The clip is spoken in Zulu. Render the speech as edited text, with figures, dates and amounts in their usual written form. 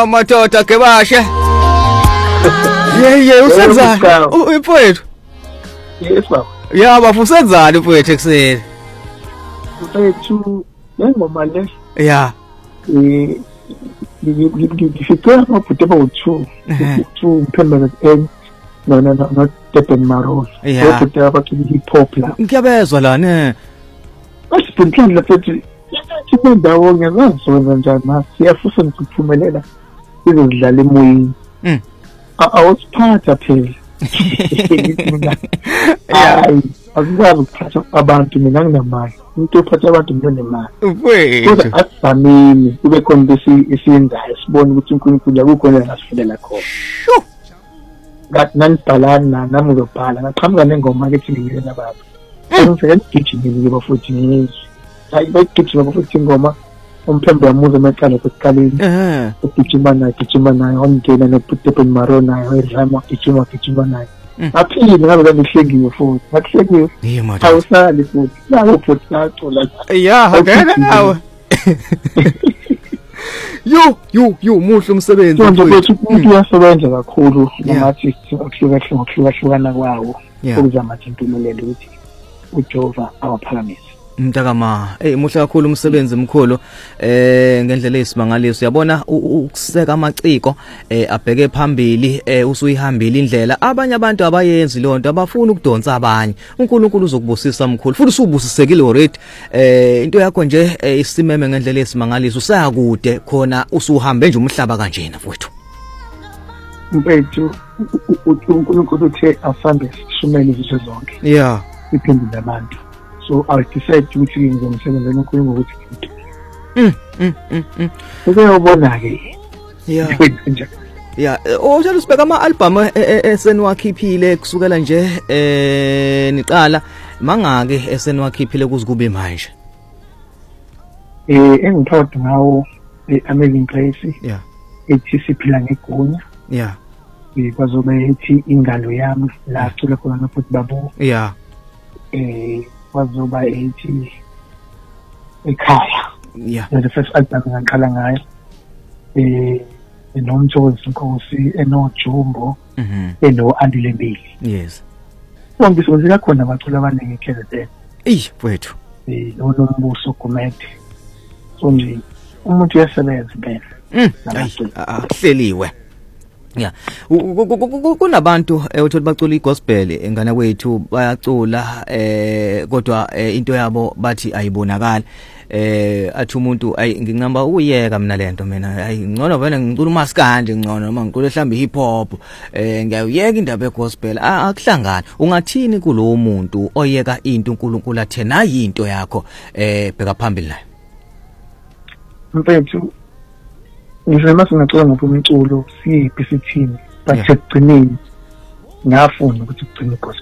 Hawu madoda ke bashe. Ye usenzani? Mfowethu. Yes baba. Ya bafusenzani mfowethu ekseni? Mfowethu ngengoma le. Ya. Ngifike amabhuti abawu2 Mphembe no Durban Maroon. Abhuti abacula hip hop la. Ngiyabezwa lana. Asiphinhlandla futhi indawo ngezaziwenza njani na siyafisa ukuphumelela izodlala emoyeni. Awusiphatha phela. Hayi akukwazi ukuphatha abantu mina nginamali umuntu ophatha abantu nginemali kodwa asibamini kube khona bese isiyenzayo sibone ukuthi uNkulunkulu akukhona la sifulela khona ngathi nanibhalana nami ngizobhala ngaqhamuka nengoma ke ngiyela abantu ngifike ngigijimile ke bafuthi ngizwe hayi bayigijima bafuthi ingoma umphembe wamuza emaqala kwesikaleni ugijima naye ongena noDurban Maroon naye eRama gijima naye aphile ngabe ngihlengiwe futhi ngakuhlengiwe awusali futhi nawo futhi sacula ngena nawe yo muhle umsebenzi mfowethu umuntu uyasebenza kakhulu ngathi ukuhlukahlukana kwawo ukuzama impumelelo ukuthi uJehova awaphakamisa Mntakama muhle kakhulu umsebenzi mkhulu ngendlela esimangaliso uyabona ukuseka amaciko abheke phambili usuyihambile indlela abanye abantu abayenzi lonto abafuna ukudonsa abanye uNkulunkulu uzokubusisa mkhulu futhi usubusisekile already into yakho nje isimeme ngendlela esimangaliso usayakude khona usuhambe nje umhlaba kanjena mfowethu mfowethu uNkulunkulu uthe asambe sishumele izizwe zonke iphendule abantu so I decide ukuthi ngizomsebenza uNkulunkulu ukuthi uyabona ke ojalo sibeka ama-album eseniwakhiphile kusukela nje niqala mangake eseniwakhiphile kuzikube manje engithanda ngawo Amazing Grace ethi siphila ngegunya kwazoba ethi ingalo yami la cula khona nofuthi babo kwazoba ethi ekhaya the first album ngaqala ngayo enomthokozi Nkosi enoJumbo eno-Andile Mbili bonke sonke khona abaculi abaningi eKZN mfowethu noNombuso Gumede so nje umuntu uyasebenza impela ahleliwe kunabantu uthi bacula igospel engane kwethu bayacula kodwa into yabo bathi ayibonakala athi umuntu nginqamba ukuyeka mina lento mina ngcono vele ngicula umaskandi ngcono noma ngicula mhlambe hip hop ngiyayeka indaba yegospel akuhlangana ungathini kulowo muntu oyeka into uNkulunkulu athe nayi into yakho bheka phambili nayo mfethu ngizema singacela ngomculo siyiphi sithini but ekugcineni ngafuna ukuthi kugcine